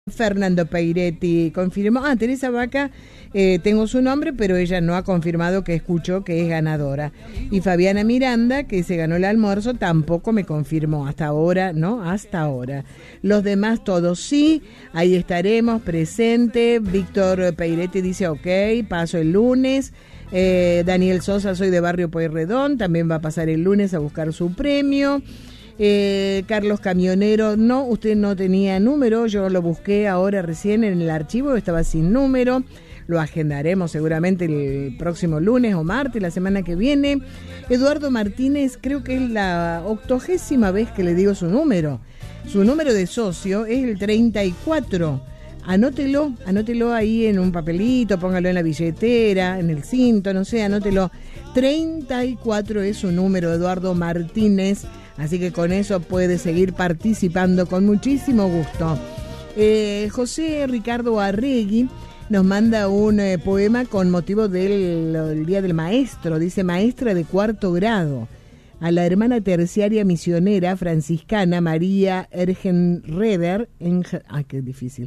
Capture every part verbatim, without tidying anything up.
Fernando Peiretti confirmó. Ah, Teresa Vaca, eh, tengo su nombre, pero ella no ha confirmado que escuchó que es ganadora. Y Fabiana Miranda, que se ganó el almuerzo, tampoco me confirmó. Hasta ahora, ¿no? Hasta ahora. Los demás todos sí. Ahí estaremos presentes. Víctor Peiretti dice, ok, paso el lunes. Eh, Daniel Sosa, soy de Barrio Pueyrredón, también va a pasar el lunes a buscar su premio. Eh, Carlos Camionero, no, usted no tenía número, yo lo busqué ahora recién en el archivo, estaba sin número, lo agendaremos seguramente el próximo lunes o martes, la semana que viene. Eduardo Martínez, creo que es la octogésima vez que le digo su número, su número de socio es el treinta y cuatro, anótelo, anótelo ahí en un papelito, póngalo en la billetera, en el cinto, no sé, anótelo, treinta y cuatro es su número, Eduardo Martínez. Así que con eso puede seguir participando con muchísimo gusto. Eh, José Ricardo Arregui nos manda un eh, poema con motivo del el Día del Maestro. Dice, maestra de cuarto grado, a la hermana terciaria misionera franciscana María Ergenreder. En, ah, qué difícil.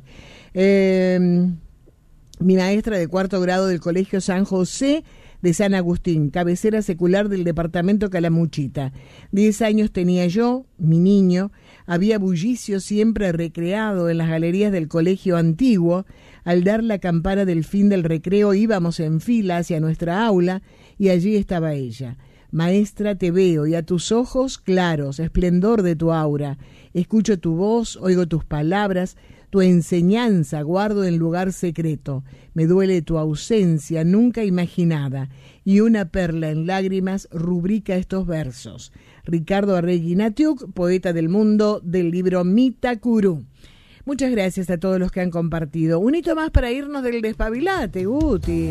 Eh, mi maestra de cuarto grado del Colegio San José de San Agustín, cabecera secular del departamento Calamuchita. Diez años tenía yo, mi niño, había bullicio siempre recreado en las galerías del colegio antiguo. Al dar la campana del fin del recreo íbamos en fila hacia nuestra aula y allí estaba ella. Maestra, te veo y a tus ojos claros, esplendor de tu aura. Escucho tu voz, oigo tus palabras, tu enseñanza guardo en lugar secreto. Me duele tu ausencia nunca imaginada. Y una perla en lágrimas rubrica estos versos. Ricardo Arregui Natiuk, poeta del mundo, del libro Mitakuru. Muchas gracias a todos los que han compartido. Un hito más para irnos del despabilate, Guti.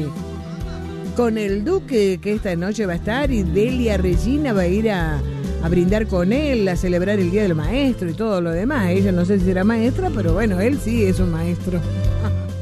Con el Duque, que esta noche va a estar, y Delia Regina va a ir a... a brindar con él, a celebrar el Día del Maestro y todo lo demás. Ella no sé si será maestra, pero bueno, él sí es un maestro.